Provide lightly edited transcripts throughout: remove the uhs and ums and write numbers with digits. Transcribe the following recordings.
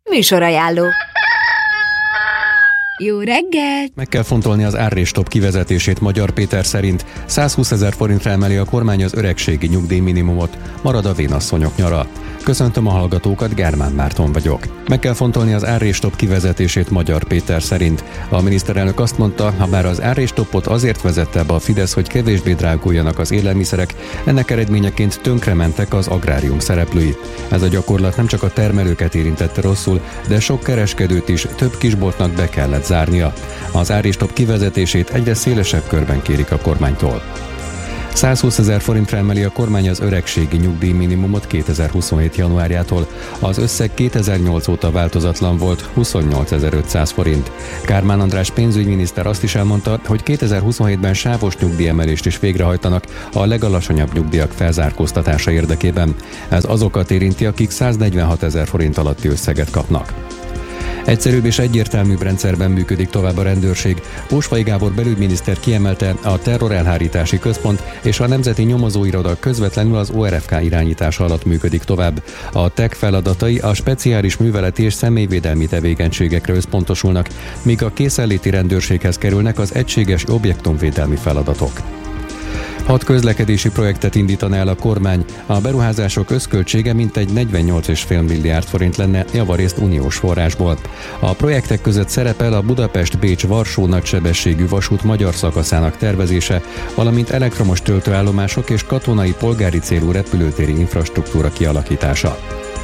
Műsorajánló. Jó reggelt! Meg kell fontolni az árrés-stop kivezetését Magyar Péter szerint. 120 000 forintra emeli a kormány az öregségi nyugdíjminimumot. Marad a vénasszonyok nyara. Köszöntöm a hallgatókat, Germán Márton vagyok. Meg kell fontolni az árrés-stop kivezetését Magyar Péter szerint. A miniszterelnök azt mondta, ha bár az árrés-stopot azért vezette be a Fidesz, hogy kevésbé dráguljanak az élelmiszerek, ennek eredményeként tönkrementek az agrárium szereplői. Ez a gyakorlat nem csak a termelőket érintette rosszul, de sok kereskedőt is, több kisboltnak be kellett zárnia. Az árrés-stop kivezetését egyre szélesebb körben kérik a kormánytól. 120 000 forintra emeli a kormány az öregségi nyugdíjminimumot 2027. januárjától. Az összeg 2008 óta változatlan volt, 28 500 forint. Kármán András pénzügyminiszter azt is elmondta, hogy 2027-ben sávos nyugdíjemelést is végrehajtanak a legalacsonyabb nyugdíjak felzárkóztatása érdekében. Ez azokat érinti, akik 146 000 forint alatti összeget kapnak. Egyszerűbb és egyértelműbb rendszerben működik tovább a rendőrség. Ósvai Gábor belügyminiszter kiemelte, a terrorelhárítási központ és a Nemzeti Nyomozóiroda közvetlenül az ORFK irányítása alatt működik tovább. A TEK feladatai a speciális műveleti és személyvédelmi tevékenységekre összpontosulnak, míg a készenléti rendőrséghez kerülnek az egységes objektumvédelmi feladatok. 6 közlekedési projektet indítana el a kormány. A beruházások összköltsége mintegy 48,5 milliárd forint lenne, javarészt uniós forrásból. A projektek között szerepel a Budapest-Bécs-Varsó nagysebességű vasút magyar szakaszának tervezése, valamint elektromos töltőállomások és katonai polgári célú repülőtéri infrastruktúra kialakítása.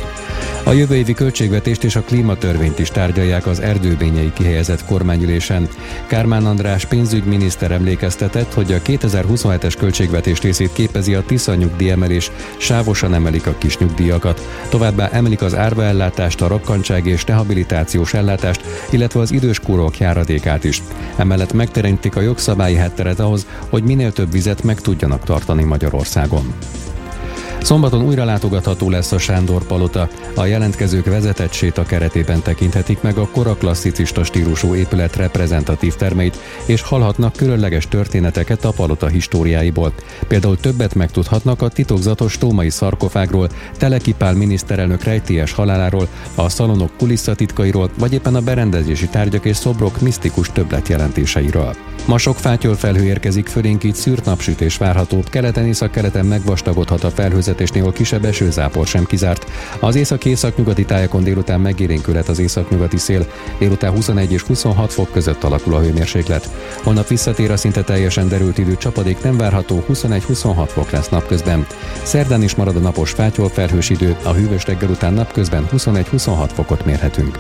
A jövő évi költségvetést és a klímatörvényt is tárgyalják az erdőbényei kihelyezett kormányülésen. Kármán András pénzügyminiszter emlékeztetett, hogy a 2027-es költségvetés részét képezi a Tisza nyugdíjemelés, sávosan emelik a kis nyugdíjakat. Továbbá emelik az árvaellátást, a rokkantsági és rehabilitációs ellátást, illetve az időskórok járadékát is. Emellett megteremtik a jogszabályi hátteret ahhoz, hogy minél több vizet meg tudjanak tartani Magyarországon. Szombaton újra látogatható lesz a Sándor palota. A jelentkezők vezetett séta keretében tekinthetik meg a kora klasszicista stílusú épület reprezentatív termeit, és hallhatnak különleges történeteket a palota históriáiból. Például többet megtudhatnak a titokzatos tómai szarkofágról, Teleki Pál miniszterelnök rejtélyes haláláról, a szalonok kulisszatitkairól, vagy éppen a berendezési tárgyak és szobrok misztikus többletjelentéseiről. Ma sok fátyolfelhő érkezik, fölénk így szűrt napsütés várható, keleten északkeleten megvastagodhat a felhőzet, és néhol kisebb esőzápor sem kizárt. Az észak-északnyugati tájakon délután megélénkülhet az északnyugati szél, délután 21 és 26 fok között alakul a hőmérséklet. Holnap visszatér a szinte teljesen derült idő, csapadék nem várható, 21-26 fok lesz napközben. Szerdán is marad a napos fátyolfelhős idő, a hűvös reggel után napközben 21-26 fokot mérhetünk.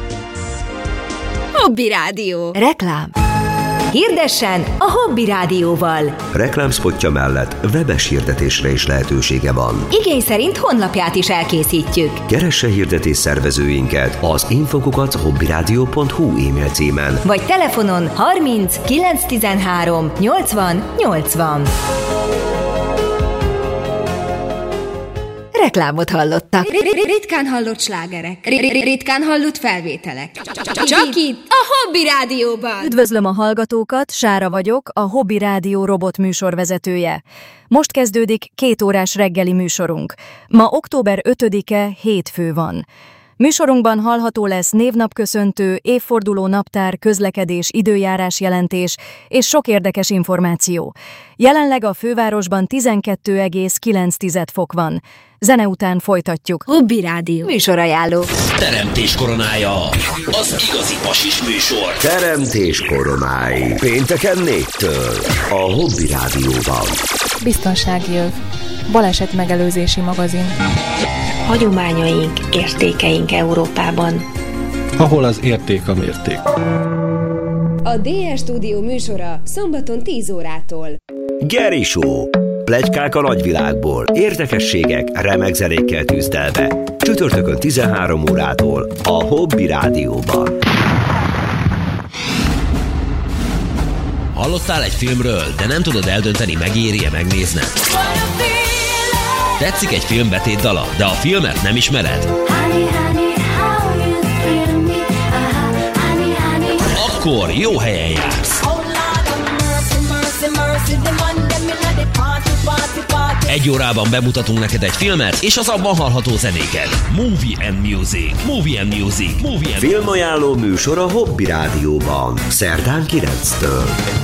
Hobby Rádió. Reklám. Hirdessen a Hobby Rádióval. Reklámspotja mellett webes hirdetésre is lehetősége van. Igény szerint honlapját is elkészítjük. Keresse hirdetés szervezőinket az info@hobbyradio.hu e-mail címen. Vagy telefonon 30 913 80 80. Reklámot hallottak. Ritkán hallott slágerek. Ritkán hallott felvételek. Csak itt, a Hobby Rádióban. Üdvözlöm a hallgatókat, Sára vagyok, a Hobby Rádió robot műsorvezetője. Most kezdődik 2 órás reggeli műsorunk. Ma október 5-e, hétfő van. Műsorunkban hallható lesz névnapköszöntő, évforduló naptár, közlekedés, időjárás jelentés és sok érdekes információ. Jelenleg a fővárosban 12,9 fok van. Zene után folytatjuk. Hobby Rádió. Műsorajánló. Teremtés koronája. Az igazi pasis műsor. Teremtés koronái. Pénteken 4-től. A Hobby Rádióban. Biztonsági öv. Baleset megelőzési magazin. Hagyományaink, értékeink Európában. Ahol az érték a mérték. A DS Stúdió műsora szombaton 10 órától. Geri Show. Pletykák a nagyvilágból. Érdekességek, remek zenékkel tűzdelve. Csütörtökön 13 órától. A Hobby Rádióban. Hallottál egy filmről, de nem tudod eldönteni, megéri-e megnézned? Tetszik egy film betétdala, de a filmet nem ismered? Akkor jó helyen jársz. Egy órában bemutatunk neked egy filmet, és az abban hallható zenéket. Movie and Music. Movie and Music. Movie and Filmajánló műsor a Hobby Rádióban. Szerdán 9-től.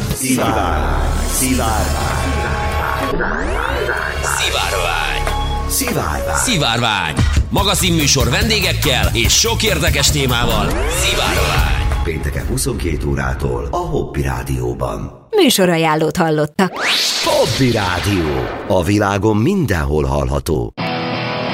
Szivárvány. Magazinműsor vendégekkel és sok érdekes témával. Szivárvány. Pénteken 22 órától a Hobby Rádióban. Műsorajánlót hallottak. Hobby Rádió. A világon mindenhol hallható.